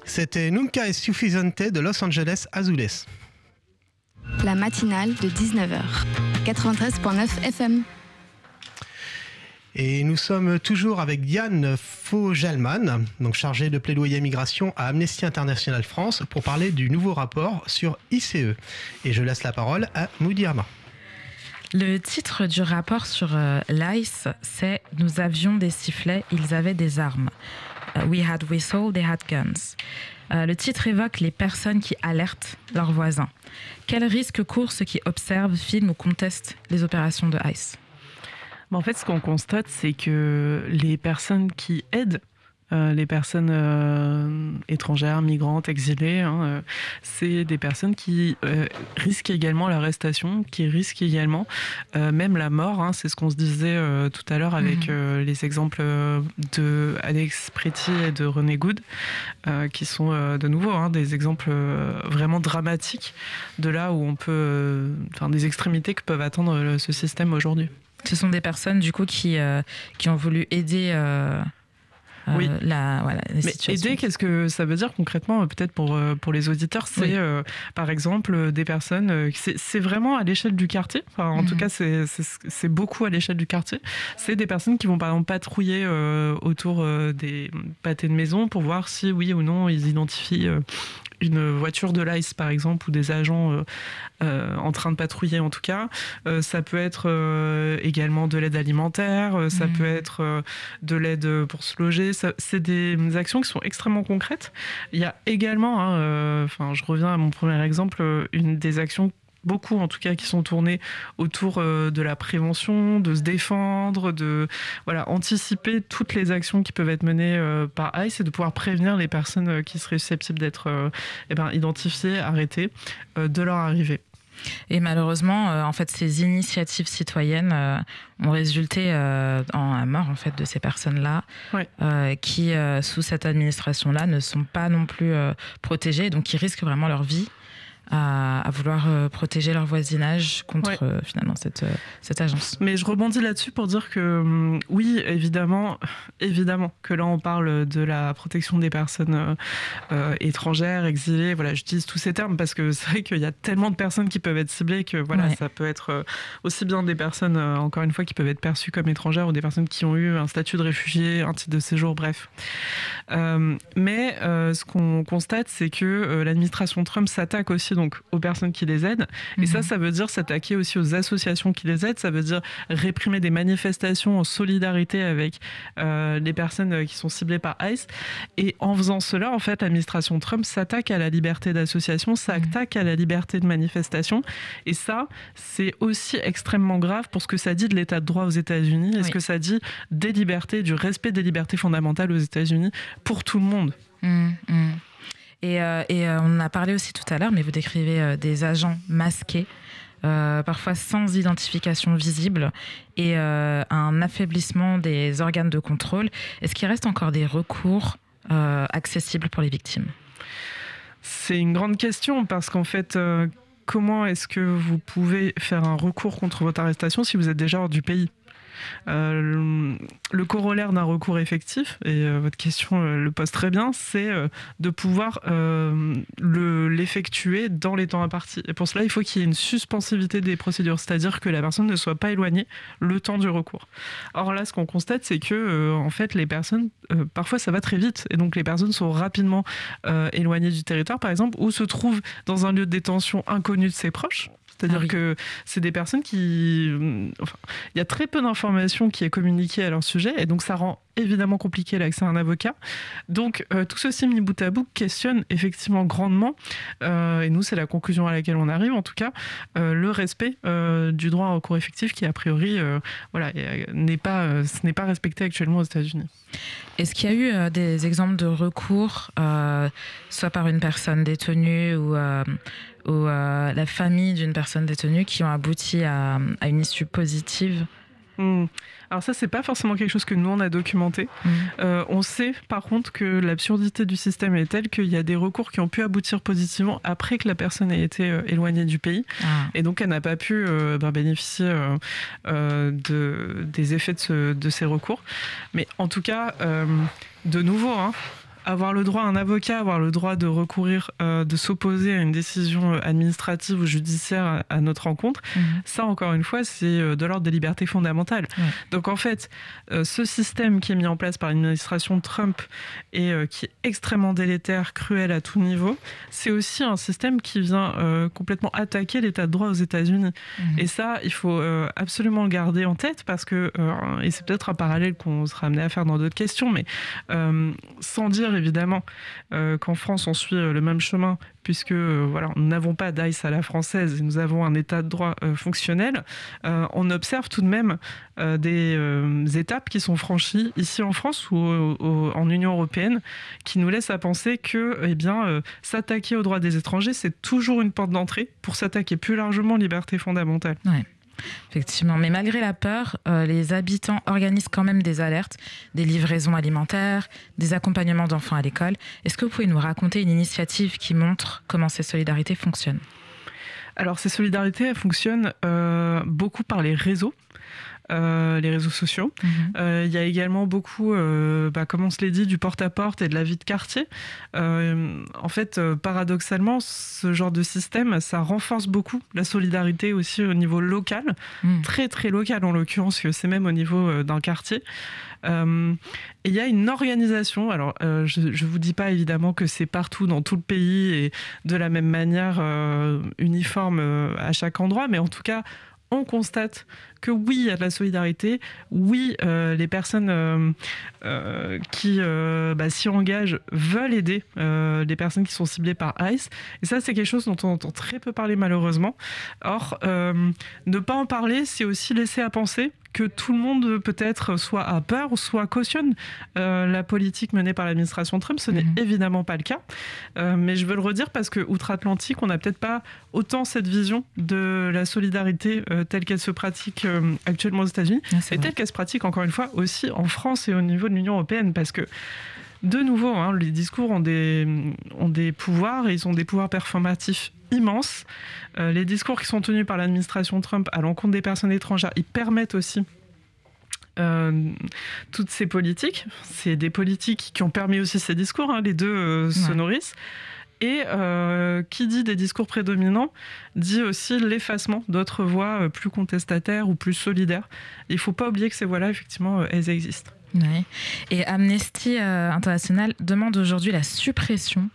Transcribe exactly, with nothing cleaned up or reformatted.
C'était Nunca es Suficiente de Los Angeles Azules. La matinale de dix-neuf heures, quatre-vingt-treize virgule neuf F M. Et nous sommes toujours avec Diane Faugelman, donc chargée de plaidoyer migration à Amnesty International France, pour parler du nouveau rapport sur I C E. Et je laisse la parole à Moudiama. Le titre du rapport sur euh, l'I C E, c'est « Nous avions des sifflets, ils avaient des armes ». Uh, We had whistle, they had guns. Euh, le titre évoque les personnes qui alertent leurs voisins. Quels risques courent ceux qui observent, filment ou contestent les opérations de I C E ? En fait, ce qu'on constate, c'est que les personnes qui aident euh, les personnes euh, étrangères, migrantes, exilées, hein, euh, c'est des personnes qui euh, risquent également l'arrestation, qui risquent également euh, même la mort. Hein, c'est ce qu'on se disait euh, tout à l'heure avec mmh. euh, les exemples de Alex Pretty et de René Good, euh, qui sont euh, de nouveau hein, des exemples euh, vraiment dramatiques de là où on peut, euh, enfin, des extrémités que peuvent atteindre ce système aujourd'hui. Ce sont des personnes du coup qui, euh, qui ont voulu aider euh, euh, oui. la, voilà, les Mais situations. Aider, qu'est-ce que ça veut dire concrètement, peut-être pour, pour les auditeurs, c'est oui. euh, par exemple des personnes, euh, c'est, c'est vraiment à l'échelle du quartier, enfin, en mmh. tout cas c'est, c'est, c'est beaucoup à l'échelle du quartier, c'est des personnes qui vont par exemple patrouiller euh, autour euh, des pâtés de maison pour voir si oui ou non ils identifient euh, une voiture de l'I C E par exemple ou des agents euh, euh, en train de patrouiller en tout cas. Euh, ça peut être euh, également de l'aide alimentaire, euh, ça mmh. peut être euh, de l'aide pour se loger. Ça, c'est des actions qui sont extrêmement concrètes. Il y a également, hein, euh, je reviens à mon premier exemple, une des actions beaucoup en tout cas qui sont tournés autour euh, de la prévention, de se défendre, de voilà, anticiper toutes les actions qui peuvent être menées euh, par I C E et de pouvoir prévenir les personnes euh, qui seraient susceptibles d'être euh, eh ben, identifiées, arrêtées euh, de leur arrivée. Et malheureusement, euh, en fait, ces initiatives citoyennes euh, ont résulté euh, en la mort en fait de ces personnes-là, ouais. euh, qui euh, sous cette administration-là ne sont pas non plus euh, protégées, donc qui risquent vraiment leur vie. À, à vouloir euh, protéger leur voisinage contre ouais. euh, finalement cette, euh, cette agence. Mais je rebondis là-dessus pour dire que euh, oui, évidemment, évidemment que là on parle de la protection des personnes euh, euh, étrangères, exilées, voilà, j'utilise tous ces termes parce que c'est vrai qu'il y a tellement de personnes qui peuvent être ciblées que voilà, ouais. ça peut être euh, aussi bien des personnes, euh, encore une fois, qui peuvent être perçues comme étrangères ou des personnes qui ont eu un statut de réfugié, un titre de séjour, bref. Euh, mais euh, ce qu'on constate, c'est que euh, l'administration Trump s'attaque aussi donc aux personnes qui les aident. Et mmh. ça, ça veut dire s'attaquer aussi aux associations qui les aident. Ça veut dire réprimer des manifestations en solidarité avec euh, les personnes qui sont ciblées par I C E. Et en faisant cela, en fait, l'administration Trump s'attaque à la liberté d'association, s'attaque mmh. à la liberté de manifestation. Et ça, c'est aussi extrêmement grave pour ce que ça dit de l'état de droit aux États-Unis et oui. ce que ça dit des libertés, du respect des libertés fondamentales aux États-Unis pour tout le monde. Mmh, mmh. Et, euh, et euh, on en a parlé aussi tout à l'heure, mais vous décrivez euh, des agents masqués, euh, parfois sans identification visible, et euh, un affaiblissement des organes de contrôle. Est-ce qu'il reste encore des recours euh, accessibles pour les victimes ? C'est une grande question, parce qu'en fait, euh, comment est-ce que vous pouvez faire un recours contre votre arrestation si vous êtes déjà hors du pays ? Euh, le corollaire d'un recours effectif, et euh, votre question euh, le pose très bien, c'est euh, de pouvoir euh, le, l'effectuer dans les temps impartis. Et pour cela, il faut qu'il y ait une suspensivité des procédures, c'est-à-dire que la personne ne soit pas éloignée le temps du recours. Or là, ce qu'on constate, c'est que euh, en fait, les personnes, euh, parfois ça va très vite, et donc les personnes sont rapidement euh, éloignées du territoire, par exemple, ou se trouvent dans un lieu de détention inconnu de ses proches. C'est-à-dire ah oui. que c'est des personnes qui... Enfin, il y a très peu d'informations qui est communiquée à leur sujet, et donc ça rend évidemment compliqué l'accès à un avocat. Donc euh, tout ceci mis bout à bout questionne effectivement grandement, euh, et nous c'est la conclusion à laquelle on arrive en tout cas, euh, le respect euh, du droit à recours effectif qui a priori euh, voilà, n'est pas, euh, ce n'est pas respecté actuellement aux États-Unis. Est-ce qu'il y a eu euh, des exemples de recours, euh, soit par une personne détenue ou, euh, ou euh, la famille d'une personne détenue qui ont abouti à, à une issue positive ? Mmh. Alors ça, c'est pas forcément quelque chose que nous, on a documenté. Mmh. Euh, on sait, par contre, que l'absurdité du système est telle qu'il y a des recours qui ont pu aboutir positivement après que la personne ait été euh, éloignée du pays. Ah. Et donc, elle n'a pas pu euh, ben, bénéficier euh, euh, de, des effets de, ce, de ces recours. Mais en tout cas, euh, de nouveau, hein, avoir le droit à un avocat, avoir le droit de recourir, euh, de s'opposer à une décision administrative ou judiciaire à, à notre rencontre, mmh. ça, encore une fois, c'est de l'ordre des libertés fondamentales. Ouais. Donc, en fait, euh, ce système qui est mis en place par l'administration Trump et euh, qui est extrêmement délétère, cruel à tout niveau, c'est aussi un système qui vient euh, complètement attaquer l'état de droit aux États-Unis. Mmh. Et ça, il faut euh, absolument le garder en tête parce que, euh, et c'est peut-être un parallèle qu'on sera amené à faire dans d'autres questions, mais euh, sans dire évidemment euh, qu'en France on suit euh, le même chemin, puisque euh, voilà, nous n'avons pas d'I C E à la française et nous avons un état de droit euh, fonctionnel, euh, on observe tout de même euh, des euh, étapes qui sont franchies ici en France ou au, au, en Union européenne qui nous laissent à penser que eh bien, euh, s'attaquer aux droits des étrangers, c'est toujours une porte d'entrée pour s'attaquer plus largement aux libertés fondamentales. Ouais. Effectivement, mais malgré la peur, euh, les habitants organisent quand même des alertes, des livraisons alimentaires, des accompagnements d'enfants à l'école. Est-ce que vous pouvez nous raconter une initiative qui montre comment ces solidarités fonctionnent ? Alors, ces solidarités, elles fonctionnent euh, beaucoup par les réseaux. Euh, les réseaux sociaux. Il mmh. euh, y a également beaucoup, euh, bah, comme on se l'est dit, du porte-à-porte et de la vie de quartier. Euh, en fait, euh, paradoxalement, ce genre de système, ça renforce beaucoup la solidarité aussi au niveau local, mmh. très très local en l'occurrence, que c'est même au niveau euh, d'un quartier. Euh, et il y a une organisation, alors euh, je ne vous dis pas évidemment que c'est partout dans tout le pays et de la même manière euh, uniforme euh, à chaque endroit, mais en tout cas, on constate que oui, il y a de la solidarité, oui, euh, les personnes euh, euh, qui euh, bah, s'y engagent veulent aider euh, les personnes qui sont ciblées par I C E. Et ça, c'est quelque chose dont on entend très peu parler malheureusement. Or, euh, ne pas en parler, c'est aussi laisser à penser que tout le monde peut-être soit a peur ou soit cautionne euh, la politique menée par l'administration Trump. Ce n'est mmh. évidemment pas le cas. Euh, mais je veux le redire parce que outre-Atlantique, on n'a peut-être pas autant cette vision de la solidarité euh, telle qu'elle se pratique euh, actuellement aux États-Unis ah, et telle qu'elle se pratique encore une fois aussi en France et au niveau de l'Union européenne. Parce que de nouveau, hein, les discours ont des, ont des pouvoirs et ils ont des pouvoirs performatifs immenses. Euh, les discours qui sont tenus par l'administration Trump à l'encontre des personnes étrangères, ils permettent aussi euh, toutes ces politiques. C'est des politiques qui ont permis aussi ces discours, hein, les deux euh, se ouais. nourrissent. Et euh, qui dit des discours prédominants dit aussi l'effacement d'autres voix euh, plus contestataires ou plus solidaires. Il ne faut pas oublier que ces voix-là, effectivement, euh, elles existent. Oui. Et Amnesty International demande aujourd'hui la suppression